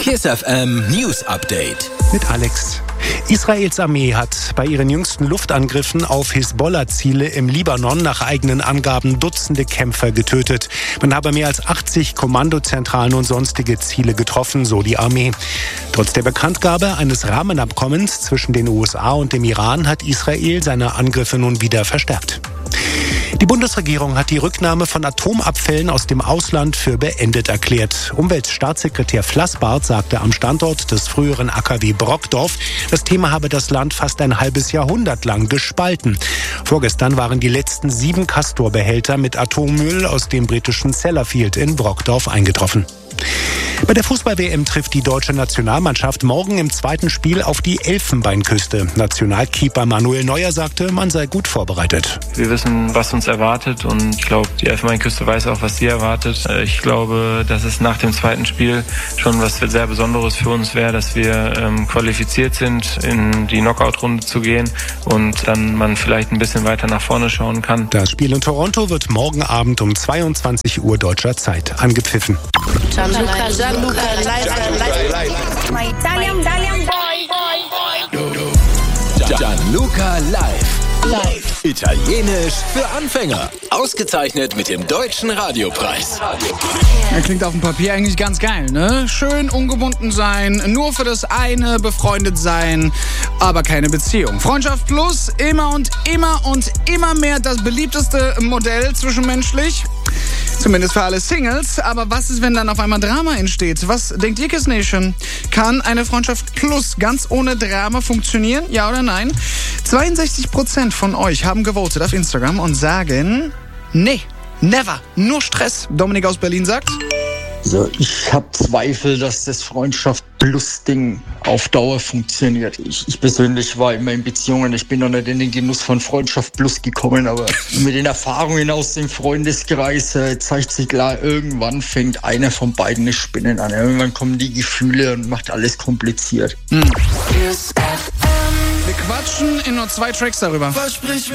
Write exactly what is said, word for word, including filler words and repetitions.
Kiss F M News Update. Mit Alex. Israels Armee hat bei ihren jüngsten Luftangriffen auf Hisbollah-Ziele im Libanon nach eigenen Angaben Dutzende Kämpfer getötet. Man habe mehr als achtzig Kommandozentralen und sonstige Ziele getroffen, so die Armee. Trotz der Bekanntgabe eines Rahmenabkommens zwischen den U S A und dem Iran hat Israel seine Angriffe nun wieder verstärkt. Die Bundesregierung hat die Rücknahme von Atomabfällen aus dem Ausland für beendet erklärt. Umweltstaatssekretär Flassbart sagte am Standort des früheren A K W Brockdorf, das Thema habe das Land fast ein halbes Jahrhundert lang gespalten. Vorgestern waren die letzten sieben Castor-Behälter mit Atommüll aus dem britischen Sellafield in Brockdorf eingetroffen. Bei der Fußball-W M trifft die deutsche Nationalmannschaft morgen im zweiten Spiel auf die Elfenbeinküste. Nationalkeeper Manuel Neuer sagte, man sei gut vorbereitet. Wir wissen, was uns erwartet, und ich glaube, die Elfenbeinküste weiß auch, was sie erwartet. Ich glaube, dass es nach dem zweiten Spiel schon was sehr Besonderes für uns wäre, dass wir ähm, qualifiziert sind, in die Knockout-Runde zu gehen und dann man vielleicht ein bisschen weiter nach vorne schauen kann. Das Spiel in Toronto wird morgen Abend um zweiundzwanzig Uhr deutscher Zeit angepfiffen. Gianluca, Gianluca, live, my Italian, Italian boy. Gianluca live. Live. Italienisch für Anfänger. Ausgezeichnet mit dem Deutschen Radiopreis. Ja, klingt auf dem Papier eigentlich ganz geil, ne? Schön ungebunden sein, nur für das eine befreundet sein, aber keine Beziehung. Freundschaft plus, immer und immer und immer mehr das beliebteste Modell zwischenmenschlich. Zumindest für alle Singles. Aber was ist, wenn dann auf einmal Drama entsteht? Was denkt ihr, Kiss Nation? Kann eine Freundschaft plus ganz ohne Drama funktionieren? Ja oder nein? zweiundsechzig Prozent von euch haben gewotet auf Instagram und sagen, nee, never, nur Stress. Dominik aus Berlin sagt... Also ich habe Zweifel, dass das Freundschaft-Plus-Ding auf Dauer funktioniert. Ich, ich persönlich war immer in Beziehungen, ich bin noch nicht in den Genuss von Freundschaft-Plus gekommen, aber mit den Erfahrungen aus dem Freundeskreis äh, zeigt sich klar, irgendwann fängt einer von beiden das Spinnen an. Irgendwann kommen die Gefühle und macht alles kompliziert. Hm. Wir quatschen in nur zwei Tracks darüber. Versprich